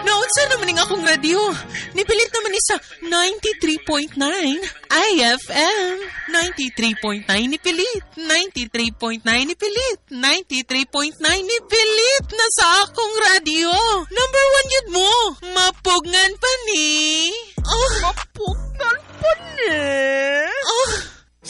Naunsa naman nga akong radyo. Nipilit naman ni sa 93.9 IFM. 93.9 nipilit. 93.9 nipilit. 93.9 nipilit na sa akong radyo. Number 1 yun mo.